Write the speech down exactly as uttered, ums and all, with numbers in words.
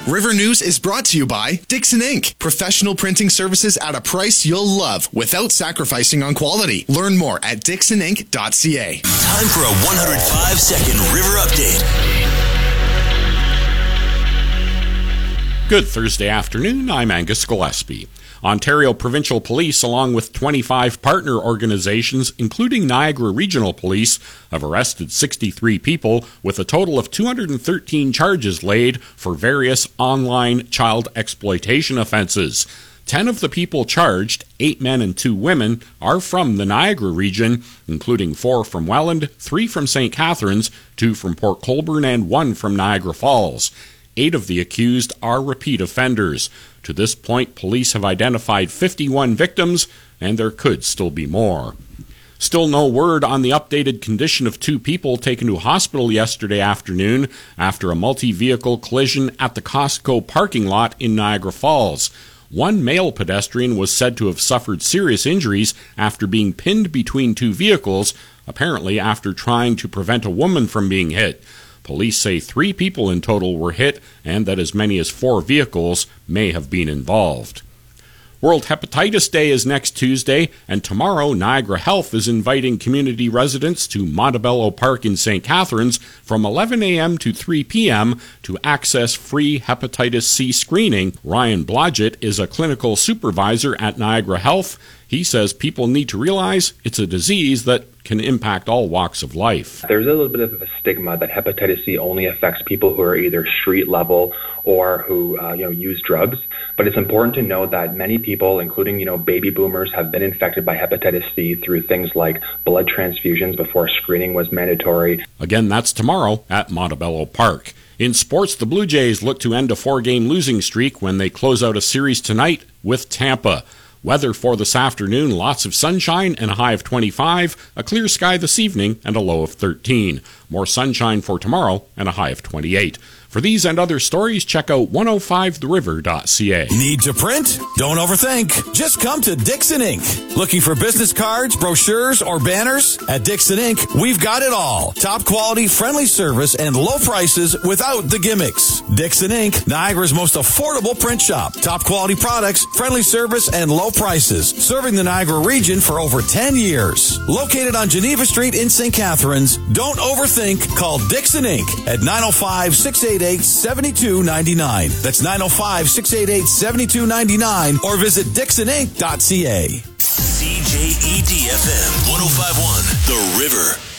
River News is brought to you by Dixon Incorporated. Professional printing services at a price you'll love without sacrificing on quality. Learn more at dixon inc dot c a. Time for a one hundred five second River Update. Good Thursday afternoon. I'm Angus Gillespie. Ontario Provincial Police, along with twenty-five partner organizations, including Niagara Regional Police, have arrested sixty-three people with a total of two hundred thirteen charges laid for various online child exploitation offenses. Ten of the people charged, eight men and two women, are from the Niagara region, including four from Welland, three from Saint Catharines, two from Port Colborne, and one from Niagara Falls. Eight of the accused are repeat offenders. To this point, police have identified fifty-one victims, and there could still be more. Still no word on the updated condition of two people taken to hospital yesterday afternoon after a multi-vehicle collision at the Costco parking lot in Niagara Falls. One male pedestrian was said to have suffered serious injuries after being pinned between two vehicles, apparently after trying to prevent a woman from being hit. Police say three people in total were hit and that as many as four vehicles may have been involved. World Hepatitis Day is next Tuesday, and tomorrow Niagara Health is inviting community residents to Montebello Park in Saint Catharines from eleven a.m. to three p.m. to access free hepatitis C screening. Ryan Blodgett is a clinical supervisor at Niagara Health. He says people need to realize it's a disease that can impact all walks of life. There's a little bit of a stigma that hepatitis C only affects people who are either street level or who uh, you know use drugs. But it's important to know that many people, including you know baby boomers, have been infected by hepatitis C through things like blood transfusions before screening was mandatory. Again, that's tomorrow at Montebello Park. In sports, the Blue Jays look to end a four-game losing streak when they close out a series tonight with Tampa. Weather for this afternoon, lots of sunshine and a high of twenty-five, a clear sky this evening and a low of thirteen. More sunshine for tomorrow and a high of twenty-eight. For these and other stories, check out one oh five the river dot c a. Need to print? Don't overthink. Just come to Dixon Incorporated. Looking for business cards, brochures, or banners? At Dixon Incorporated, we've got it all. Top quality, friendly service, and low prices without the gimmicks. Dixon Incorporated, Niagara's most affordable print shop. Top quality products, friendly service, and low prices. Serving the Niagara region for over ten years. Located on Geneva Street in Saint Catharines. Don't overthink. Call Dixon Incorporated at nine oh five, six eight eight, seven two nine nine. That's nine oh five, six eight eight, seven two nine nine or visit dixon inc dot c a. C J E D F M one oh five point one The River.